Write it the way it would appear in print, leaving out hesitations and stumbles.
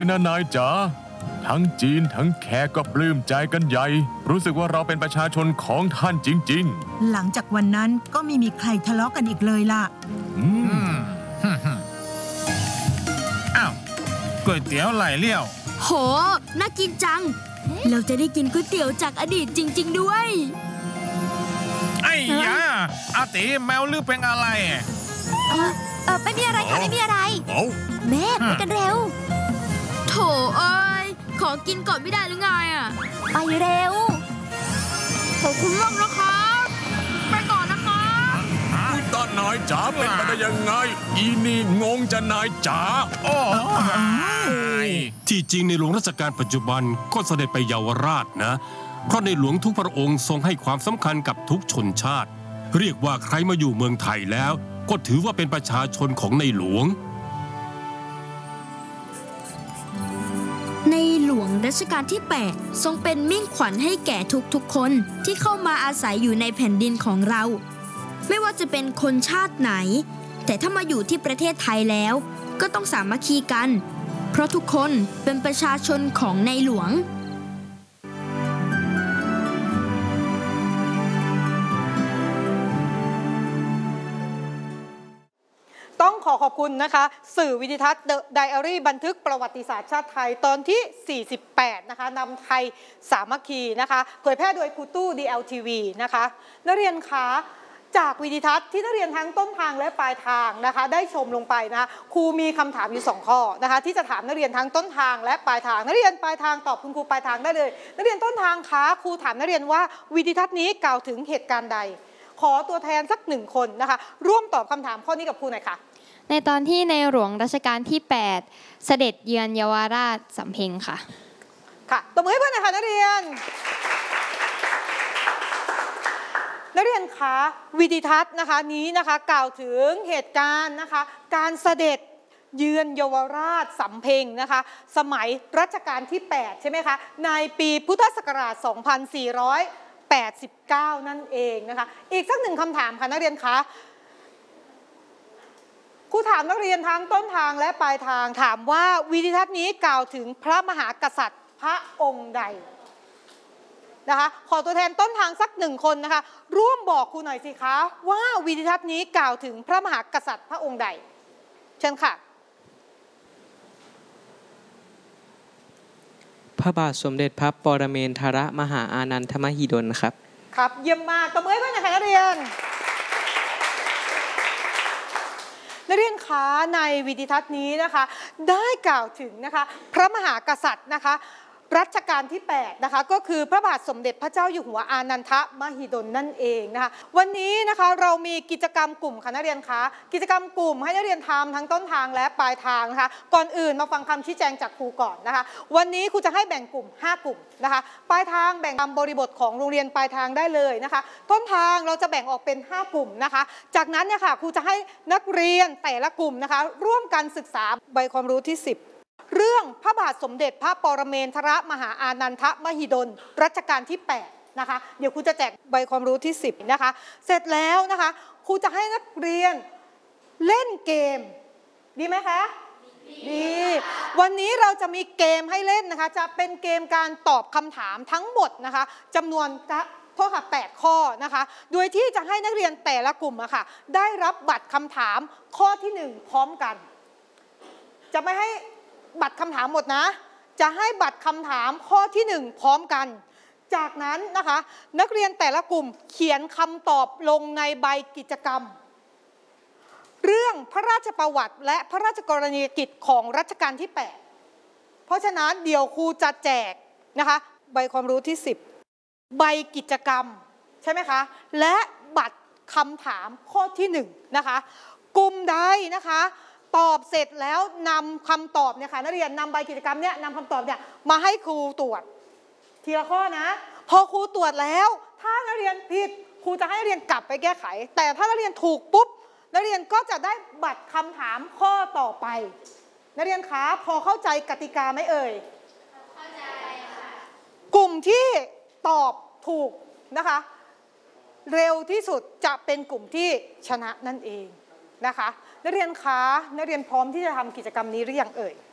นะนายจ๋าทั้งจีนทั้งแขกก็ปลื้มใจกันใหญ่รู้สึกว่าเราเป็นประชาชนของท่านจริงๆหลังจากวันนั้นก็ไม่มีใครทะเลาะกันอีกเลยล่ะอ้าวก๋วยเตี๋ยวไหลเลี้ยวโหน่ากินจังเราจะได้กินก๋วยเตี๋ยวจากอดีตจริงๆด้วยไอ้ยาอาติแมวลือเป็นอะไรไม่มีอะไรค่ะไม่มีอะไรแม่ไปกันเร็วโถเอ้ยขอกินก่อนไม่ได้หรือไงอ่ะไปเร็วขอบคุณมากนะคะไปก่อนนะคะคุณตานายจ๋าเป็นไปได้ยังไงอีนี่งงจะนายจ๋าที่จริงในหลวงรัชกาลปัจจุบันก็เสด็จไปเยาวราชนะเพราะในหลวงทุกพระองค์ทรงให้ความสำคัญกับทุกชนชาติเรียกว่าใครมาอยู่เมืองไทยแล้วก็ถือว่าเป็นประชาชนของในหลวงในหลวงรัชกาลที่ 8 ทรงเป็นมิ่งขวัญให้แก่ทุกคนที่เข้ามาอาศัยอยู่ในแผ่นดินของเราไม่ว่าจะเป็นคนชาติไหนแต่ถ้ามาอยู่ที่ประเทศไทยแล้วก็ต้องสามัคคีกันเพราะทุกคนเป็นประชาชนของในหลวงต้องขอบคุณนะคะสื่อวิดิทัศน์ The Diary บันทึกประวัติศาสตร์ชาติไทยตอนที่ 48 นะคะนำไทยสามัคคีนะคะเผยแพร่โดยครูตู้ DLTV นะคะนักเรียนคะจากวิดิทัศน์ที่นักเรียนทั้งต้นทางและปลายทางนะคะได้ชมลงไปนะคะครูมีคำถามอยู่2ข้อนะคะที่จะถามนักเรียนทั้งต้นทางและปลายทางนักเรียนปลายทางตอบคุณครูปลายทางได้เลยนักเรียนต้นทางคะครูถามนักเรียนว่าวิดิทัศน์นี้กล่าวถึงเหตุการณ์ใดขอตัวแทนสัก1 คนนะคะร่วมตอบคำถามข้อนี้กับครูหน่อยค่ะในตอนที่ในหลวงรัชกาลที่ 8 เสด็จเยือนเยาวราชสำเพ็งค่ะค่ะตบมือให้เพื่อนหน่อยค่ะนักเรียนคะวิดิทัศน์นะคะนี้นะคะกล่าวถึงเหตุการณ์นะคะการเสด็จเยือนเยาวราชสำเพ็งนะคะสมัยรัชกาลที่ 8 ใช่ไหมคะในปีพุทธศักราช 2489 นั่นเองนะคะอีกสัก1 คำถามค่ะนักเรียนคะครูถามนักเรียนทั้งต้นทางและปลายทางถามว่าวิดิทัศน์นี้กล่าวถึงพระมหากษัตริย์พระองค์ใดนะคะขอตัวแทนต้นทางสัก1 คนนะคะร่วมบอกครูหน่อยสิคะว่าวิดิทัศน์นี้กล่าวถึงพระมหากษัตริย์พระองค์ใดเชิญค่ะพระบาทสมเด็จพระปรเมนทรมหาอานันทมหิดลครับครับเยี่ยมมากตบมือให้เพื่อนนะคะนักเรียนนักเรียนคะในวิดิทัศน์นี้นะคะได้กล่าวถึงนะคะพระมหากษัตริย์นะคะรัชกาลที่ 8 นะคะก็คือพระบาทสมเด็จพระเจ้าอยู่หัวอานันทมหิดลนั่นเองนะคะวันนี้นะคะเรามีกิจกรรมกลุ่มค่ะนักเรียนคะกิจกรรมกลุ่มให้นักเรียนทำทั้งต้นทางและปลายทางนะคะก่อนอื่นมาฟังคำชี้แจงจากครูก่อนนะคะวันนี้ครูจะให้แบ่งกลุ่ม5 กลุ่มนะคะปลายทางแบ่งตามบริบทของโรงเรียนปลายทางได้เลยนะคะต้นทางเราจะแบ่งออกเป็น5 กลุ่มนะคะจากนั้นเนี่ยค่ะครูจะให้นักเรียนแต่ละกลุ่มนะคะร่วมกันศึกษาใบความรู้ที่ 10เรื่องพระบาทสมเด็จพระปรเมนทรมหาอานันทมหิดลรัชกาลที่ 8 นะคะเดี๋ยวครูจะแจกใบความรู้ที่ 10 นะคะเสร็จแล้วนะคะครูจะให้นักเรียนเล่นเกมดีไหมคะดีวันนี้เราจะมีเกมให้เล่นนะคะจะเป็นเกมการตอบคำถามทั้งหมดนะคะจำนวน8 ข้อนะคะโดยที่จะให้นักเรียนแต่ละกลุ่มอะค่ะได้รับบัตรคำถามข้อที่1พร้อมกันจะไม่ให้บัตรคำถามหมดนะจะให้บัตรคำถามข้อที่1พร้อมกันจากนั้นนะคะนักเรียนแต่ละกลุ่มเขียนคำตอบลงในใบกิจกรรมเรื่องพระราชประวัติและพระราชกรณียกิจของรัชกาลที่ 8เพราะฉะนั้นเดี๋ยวครูจะแจกนะคะใบความรู้ที่10ใบกิจกรรมใช่ไหมคะและบัตรคำถามข้อที่1นะคะกลุ่มใดนะคะตอบเสร็จแล้วนำคำตอบเนี่ยค่ะนักเรียนนำใบกิจกรรมเนี่ยนำคำตอบเนี่ยมาให้ครูตรวจทีละข้อนะพอครูตรวจแล้วถ้านักเรียนผิดครูจะให้นักเรียนกลับไปแก้ไขแต่ถ้านักเรียนถูกปุ๊บนักเรียนก็จะได้บัตรคำถามข้อต่อไปนักเรียนคะพอเข้าใจกติกาไหมเอ่ยเข้าใจค่ะกลุ่มที่ตอบถูกนะคะเร็วที่สุดจะเป็นกลุ่มที่ชนะนั่นเองนะคะนักเรียนคะนักเรียนพร้อมที่จะทำกิจกรรมนี้หรือยังเอ่ย